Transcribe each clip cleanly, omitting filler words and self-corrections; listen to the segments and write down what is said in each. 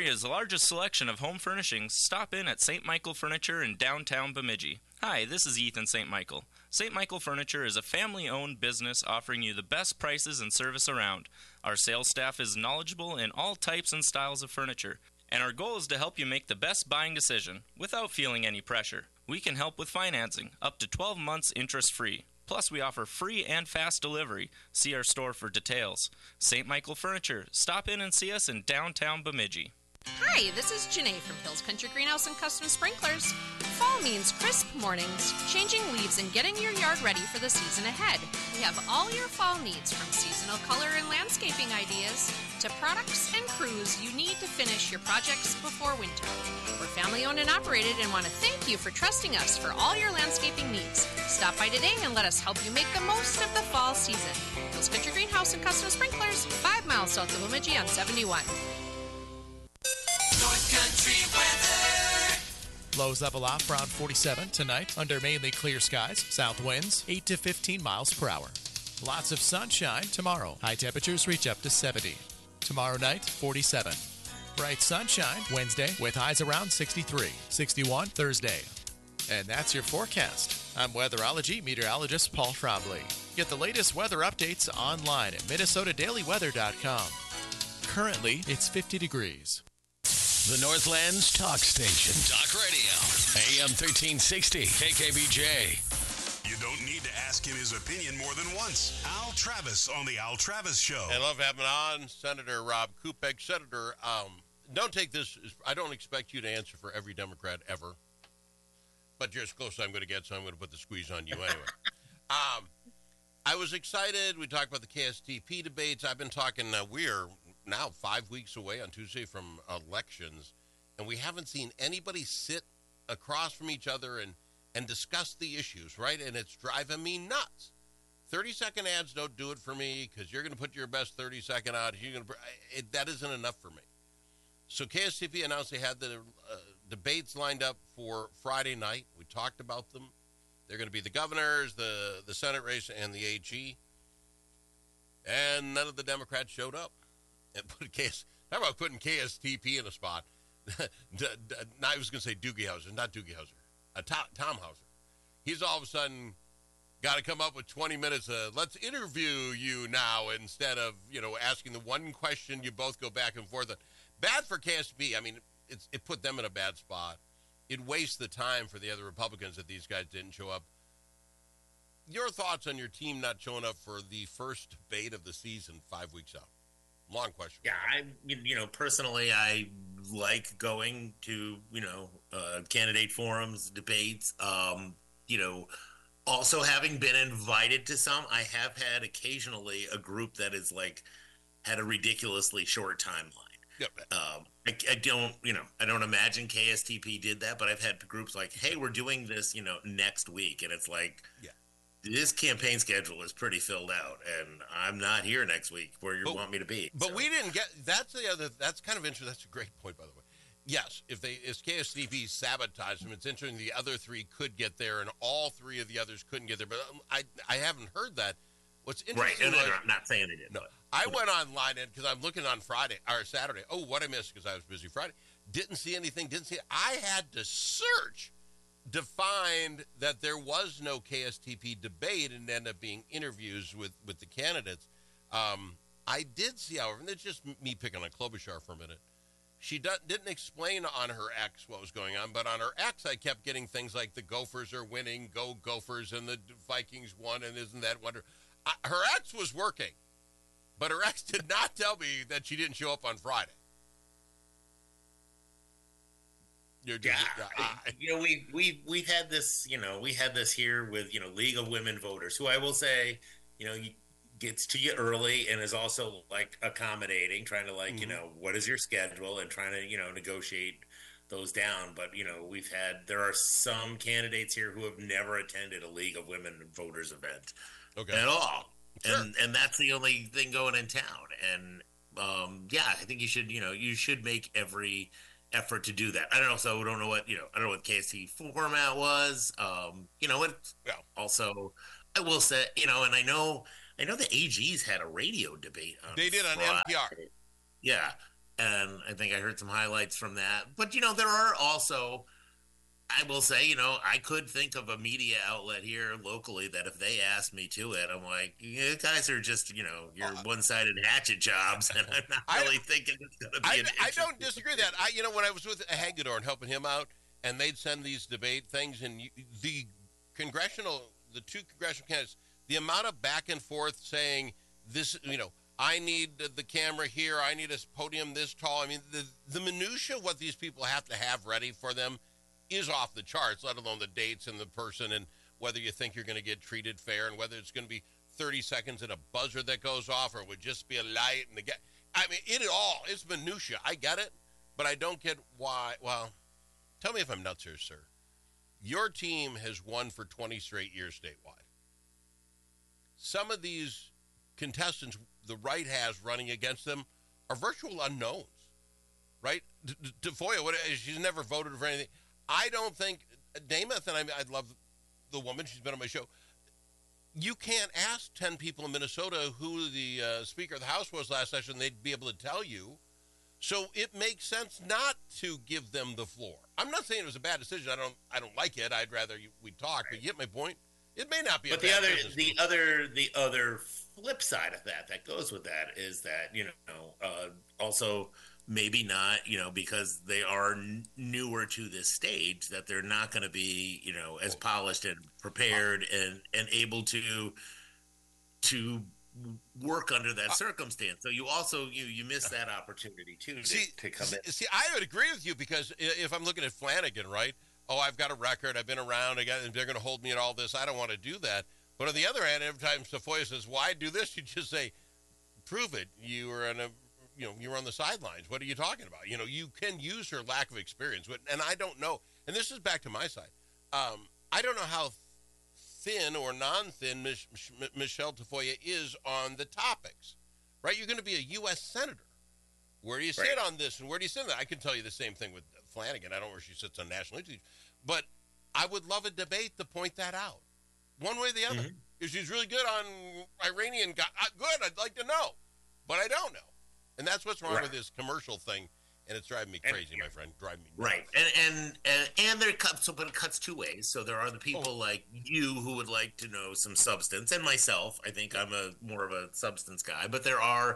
area's largest selection of home furnishings, stop in at St. Michael Furniture in downtown Bemidji. Hi, this is Ethan St. Michael. St. Michael Furniture is a family-owned business offering you the best prices and service around. Our sales staff is knowledgeable in all types and styles of furniture, and our goal is to help you make the best buying decision without feeling any pressure. We can help with financing, up to 12 months interest-free. Plus, we offer free and fast delivery. See our store for details. St. Michael Furniture. Stop in and see us in downtown Bemidji. Hi, this is Janae from Hills Country Greenhouse and Custom Sprinklers. Fall means crisp mornings, changing leaves, and getting your yard ready for the season ahead. We have all your fall needs, from seasonal color and landscaping ideas to products and crews you need to finish your projects before winter. We're family owned and operated and want to thank you for trusting us for all your landscaping needs. Stop by today and let us help you make the most of the fall season. Hills Country Greenhouse and Custom Sprinklers, 5 miles south of Bemidji on 71. North Country weather. Lows level off around 47 tonight under mainly clear skies. South winds 8 to 15 miles per hour. Lots of sunshine tomorrow. High temperatures reach up to 70. Tomorrow night, 47. Bright sunshine Wednesday with highs around 63. 61 Thursday. And that's your forecast. I'm weatherology meteorologist Paul Trombley. Get the latest weather updates online at minnesotadailyweather.com. Currently, it's 50 degrees. The Northlands Talk Station. Talk Radio. AM 1360. KKBJ. You don't need to ask him his opinion more than once. Al Travis on the Al Travis Show. I love having on Senator Rob Kupek. Senator, don't take this. I don't expect you to answer for every Democrat ever. But you're as close as I'm going to get, so I'm going to put the squeeze on you anyway. I was excited. We talked about the KSTP debates. I've been talking, we're now 5 weeks away on Tuesday from elections, and we haven't seen anybody sit across from each other and discuss the issues, right? And it's driving me nuts. 30-second ads don't do it for me because you're going to put your best 30-second out. That isn't enough for me. So KSTP announced they had the debates lined up for Friday night. We talked about them. They're going to be the governors, the Senate race, and the AG. And none of the Democrats showed up. And talk about putting KSTP in a spot. I was going to say Doogie Howser, not Doogie Howser. Tom Hauser. He's all of a sudden got to come up with 20 minutes. Let's interview you now instead of, asking the one question you both go back and forth on. Bad for KSTP. I mean, it put them in a bad spot. It wastes the time for the other Republicans that these guys didn't show up. Your thoughts on your team not showing up for the first debate of the season 5 weeks out? Long question. Yeah, personally, I like going to, candidate forums, debates. Also having been invited to some, I have had occasionally a group that is had a ridiculously short timeline. Yep. I don't imagine KSTP did that, but I've had groups like, hey, we're doing this, next week. And it's like, yeah. This campaign schedule is pretty filled out, and I'm not here next week where you want me to be. But we didn't get – that's kind of interesting. That's a great point, by the way. Yes, if KSTP sabotaged them, it's interesting the other three could get there, and all three of the others couldn't get there. But I haven't heard that. What's interesting – Right, and I'm not saying they did. No, I went online because I'm looking on Saturday. Oh, what I missed because I was busy Friday. Didn't see anything. I had to search to find that there was no KSTP debate and ended up being interviews with the candidates. I did see, however, and it's just me picking on Klobuchar for a minute. She didn't explain on her X what was going on, but on her X, I kept getting things like the Gophers are winning, go Gophers, and the Vikings won, and isn't that wonderful? Her X was working, but her X did not tell me that she didn't show up on Friday. We've had this, we had this here with, League of Women Voters, who I will say, gets to you early and is also accommodating, trying to what is your schedule and trying to, negotiate those down. But, there are some candidates here who have never attended a League of Women Voters event at all. Sure. And that's the only thing going in town. And, I think you should make every effort to do that. I don't know. So I don't know what, I don't know what KST format was. Also I will say, and I know the AGs had a radio debate on They did on Friday. NPR. Yeah. and I think I heard some highlights from that. But there are also, I will say, I could think of a media outlet here locally that if they asked me to it, I'm like, you guys are just, your one-sided hatchet jobs, and I'm not really thinking it's going to be I don't disagree with that. When I was with Hagedorn helping him out, and they'd send these debate things, and the two congressional candidates, the amount of back and forth saying this, I need the camera here, I need a podium this tall. I mean, the minutia of what these people have to have ready for them is off the charts, let alone the dates and the person and whether you think you're going to get treated fair and whether it's going to be 30 seconds and a buzzer that goes off or it would just be a light and it's minutia. I get it, but I don't get why. Well, tell me if I'm nuts here, sir. Your team has won for 20 straight years statewide. Some of these contestants the right has running against them are virtual unknowns, right? Tafoya, she's never voted for anything. I don't think Namath, and I love the woman. She's been on my show. You can't ask 10 people in Minnesota who the Speaker of the House was last session. They'd be able to tell you. So it makes sense not to give them the floor. I'm not saying it was a bad decision. I don't like it. I'd rather we talk. But you get my point. It may not be. But the other flip side of that goes with that is that also maybe not because they are newer to this stage that they're not going to be as polished and prepared and able to work under that circumstance. So you also you miss that opportunity too to come in. See, I would agree with you because if I'm looking at Flanagan, right? Oh, I've got a record. I've been around. They're going to hold me at all this. I don't want to do that. But on the other hand, every time Tafoya says, "Why do this?" you just say, "Prove it. You were you were on the sidelines. What are you talking about?" You can use her lack of experience, and I don't know. And this is back to my side. I don't know how thin or non-thin Michelle Tafoya is on the topics, right? You're going to be a U.S. senator. Where do you sit on this, and where do you sit on that? I can tell you the same thing with Flanagan. I don't know where she sits on national issues, but I would love a debate to point that out, one way or the other. If she's really good on Iranian, good. I'd like to know, but I don't know, and that's what's wrong with this commercial thing. And it's driving me crazy, my friend. Driving me nuts. Right, and there cuts, but it cuts two ways. So there are the people like you who would like to know some substance, and myself. I think I'm more of a substance guy. But there are,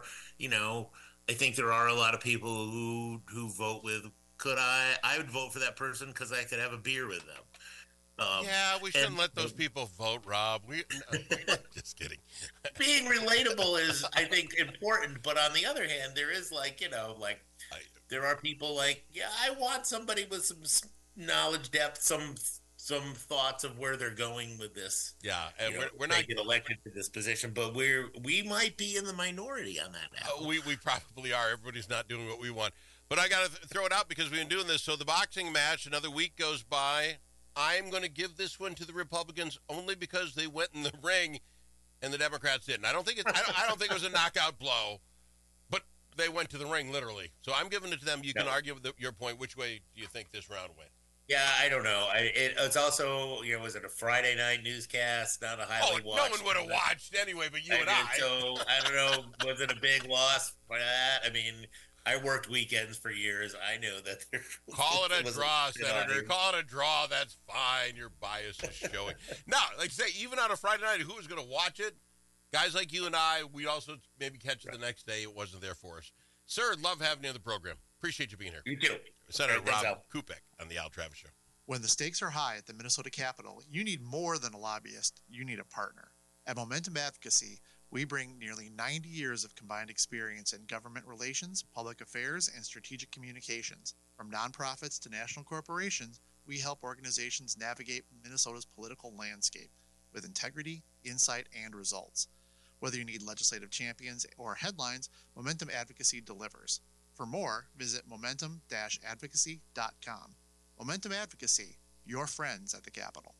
I think there are a lot of people who vote with. I would vote for that person because I could have a beer with them. We shouldn't let those people vote, Rob. Just kidding. Being relatable is, I think, important. But on the other hand, there is there are people I want somebody with some knowledge depth, some thoughts of where they're going with this. Yeah, and we're not get elected to this position, but we might be in the minority on that now. We probably are. Everybody's not doing what we want. But I got to throw it out because we've been doing this. So the boxing match, another week goes by. I'm going to give this one to the Republicans only because they went in the ring and the Democrats didn't. I don't think it was a knockout blow. They went to the ring, literally. So I'm giving it to them. You can argue with your point. Which way do you think this round went? Yeah, I don't know. It's also, was it a Friday night newscast, not a highly watched? No one would have watched anyway, but you and I. So, I don't know. Was it a big loss for that? I mean, I worked weekends for years. I know that Call it a draw, Senator. Call it a draw. That's fine. Your bias is showing. No, like I say, even on a Friday night, who was going to watch it? Guys like you and I, we also maybe catch it the next day. It wasn't there for us. Sir, love having you on the program. Appreciate you being here. You too. Senator Rob Kupek on the Al Travis Show. When the stakes are high at the Minnesota Capitol, you need more than a lobbyist. You need a partner. At Momentum Advocacy, we bring nearly 90 years of combined experience in government relations, public affairs, and strategic communications. From nonprofits to national corporations, we help organizations navigate Minnesota's political landscape with integrity, insight, and results. Whether you need legislative champions or headlines, Momentum Advocacy delivers. For more, visit momentum-advocacy.com. Momentum Advocacy, your friends at the Capitol.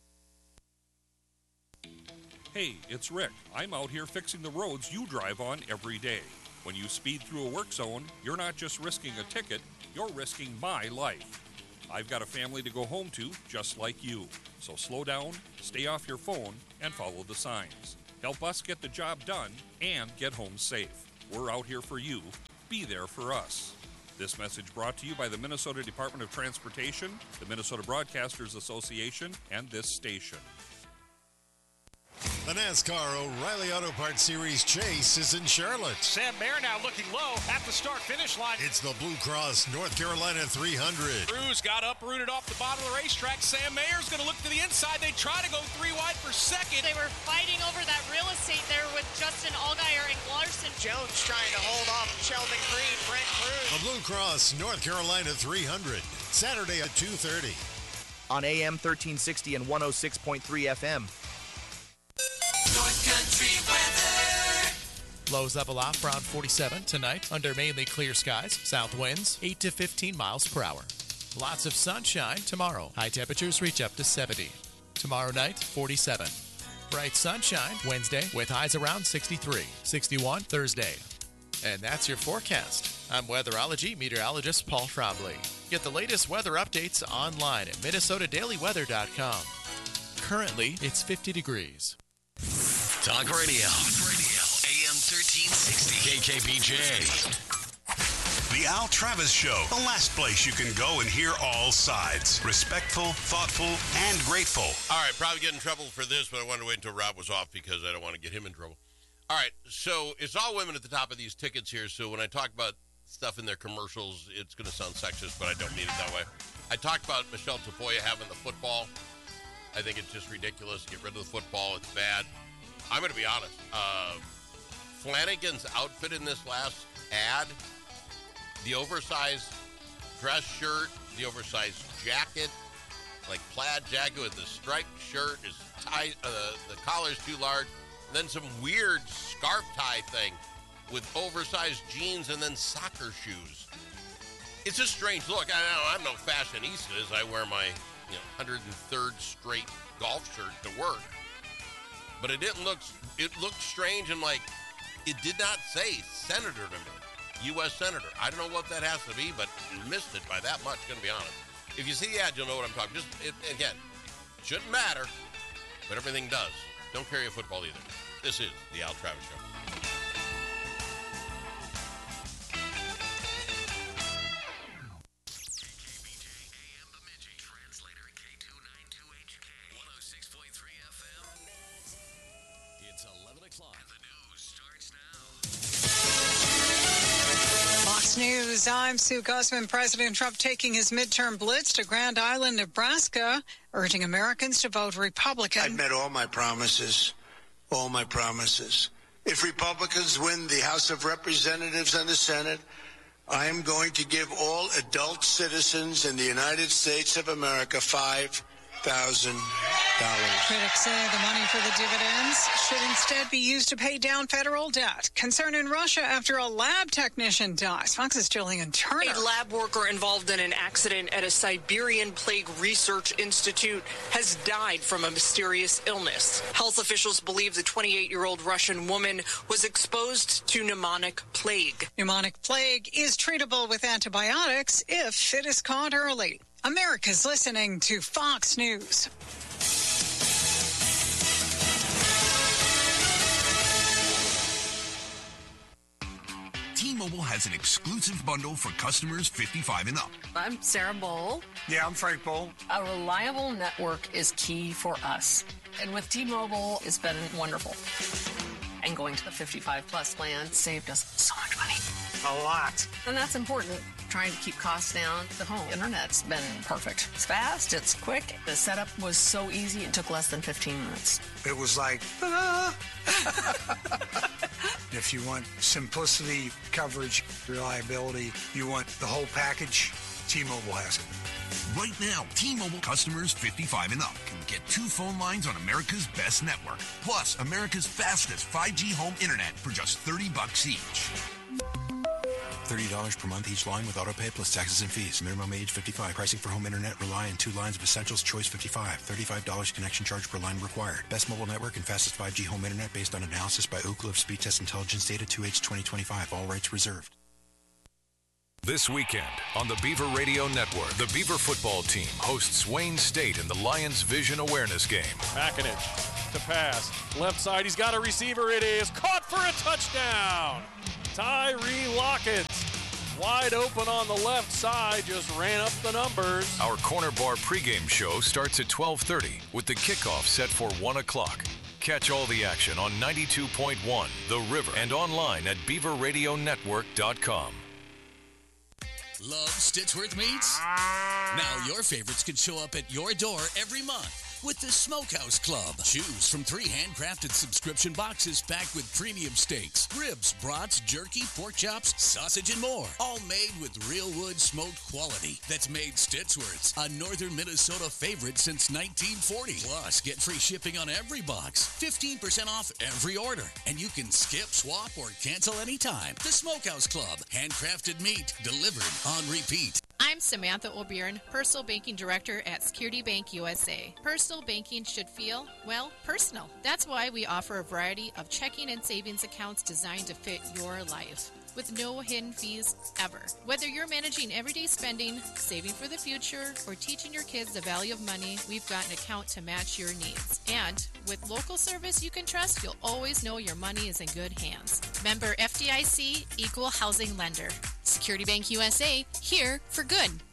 Hey, it's Rick. I'm out here fixing the roads you drive on every day. When you speed through a work zone, you're not just risking a ticket, you're risking my life. I've got a family to go home to, just like you. So slow down, stay off your phone, and follow the signs. Help us get the job done and get home safe. We're out here for you. Be there for us. This message brought to you by the Minnesota Department of Transportation, the Minnesota Broadcasters Association, and this station. The NASCAR O'Reilly Auto Parts Series chase is in Charlotte. Sam Mayer now looking low at the start-finish line. It's the Blue Cross North Carolina 300. Cruz got uprooted off the bottom of the racetrack. Sam Mayer's going to look to the inside. They try to go 3 wide for second. They were fighting over that real estate there with Justin Allgaier and Larson. Jones trying to hold off Sheldon Creed, Brent Cruz. The Blue Cross North Carolina 300, Saturday at 2:30. On AM 1360 and 106.3 FM. North Country weather. Lows level off around 47 tonight under mainly clear skies. South winds 8 to 15 miles per hour. Lots of sunshine tomorrow. High temperatures reach up to 70. Tomorrow night, 47. Bright sunshine Wednesday with highs around 63. 61 Thursday. And that's your forecast. I'm weatherology meteorologist Paul Trombley. Get the latest weather updates online at minnesotadailyweather.com. Currently, it's 50 degrees. Talk Radio. AM 1360. KKBJ. The Al Travis Show, the last place you can go and hear all sides. Respectful, thoughtful, and grateful. All right, probably get in trouble for this, but I wanted to wait until Rob was off because I don't want to get him in trouble. All right, so it's all women at the top of these tickets here, so when I talk about stuff in their commercials, it's going to sound sexist, but I don't mean it that way. I talked about Michelle Tafoya having the football. I think it's just ridiculous. Get rid of the football. It's bad. I'm going to be honest. Flanagan's outfit in this last ad, the oversized dress shirt, the oversized jacket, like plaid jacket with the striped shirt, is tight. The collar's too large. And then some weird scarf tie thing with oversized jeans and then soccer shoes. It's a strange look. I know I'm no fashionista as I wear my 103rd straight golf shirt to work. But it didn't look, it looked strange and like it did not say senator to me, U.S. senator. I don't know what that has to be, but missed it by that much, going to be honest. If you see the ad, you'll know what I'm talking. Again, shouldn't matter, but everything does. Don't carry a football either. This is the Al Travis Show. News. I'm Sue Guzman. President Trump taking his midterm blitz to Grand Island, Nebraska, urging Americans to vote Republican. I've met all my promises. All my promises. If Republicans win the House of Representatives and the Senate, I am going to give all adult citizens in the United States of America $5,000. Critics say the money for the dividends should instead be used to pay down federal debt. Concern in Russia after a lab technician dies. Fox's Jillian Turner. A lab worker involved in an accident at a Siberian Plague Research Institute has died from a mysterious illness. Health officials believe the 28-year-old Russian woman was exposed to pneumonic plague. Pneumonic plague is treatable with antibiotics if it is caught early. America's listening to Fox News. T-Mobile has an exclusive bundle for customers 55 and up. I'm Sarah Bowl. Yeah, I'm Frank Bowl. A reliable network is key for us. And with T-Mobile, it's been wonderful. And going to the 55-plus plan saved us so much money. A lot. And that's important. Trying to keep costs down. The home internet's been perfect. It's fast, it's quick. The setup was so easy, it took less than 15 minutes. It was like, If you want simplicity, coverage, reliability, you want the whole package, T-Mobile has it. Right now, T-Mobile customers 55 and up can get 2 phone lines on America's best network, plus America's fastest 5G home internet for just $30 each. $30 per month each line with autopay plus taxes and fees. Minimum age 55. Pricing for home internet rely on 2 lines of Essentials Choice 55. $35 connection charge per line required. Best mobile network and fastest 5G home internet based on analysis by Ookla of Speed Test Intelligence Data 2H 2025. All rights reserved. This weekend on the Beaver Radio Network, the Beaver football team hosts Wayne State in the Lions Vision Awareness Game. Makinich to pass. Left side, he's got a receiver. It is caught for a touchdown. Tyree Lockett wide open on the left side, just ran up the numbers. Our Corner Bar pregame show starts at 12:30 with the kickoff set for 1 o'clock. Catch all the action on 92.1 The River and online at BeaverRadioNetwork.com. Love Stitchworth Meats? Now your favorites can show up at your door every month with the Smokehouse Club. Choose from 3 handcrafted subscription boxes packed with premium steaks, ribs, brats, jerky, pork chops, sausage, and more. All made with real wood smoked quality that's made Stitchworth's a northern Minnesota favorite since 1940. Plus, get free shipping on every box, 15% off every order, and you can skip, swap, or cancel anytime. The Smokehouse Club. Handcrafted meat delivered on repeat. I'm Samantha O'Byrne, Personal Banking Director at Security Bank USA. Personal banking should feel, well, personal. That's why we offer a variety of checking and savings accounts designed to fit your life, with no hidden fees ever. Whether you're managing everyday spending, saving for the future, or teaching your kids the value of money, we've got an account to match your needs. And with local service you can trust, you'll always know your money is in good hands. Member FDIC, Equal Housing Lender. Security Bank USA, here for good.